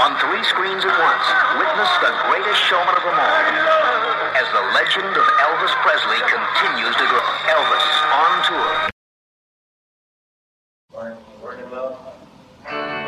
On 3 screens at once, witness the greatest showman of them all as the legend of Elvis Presley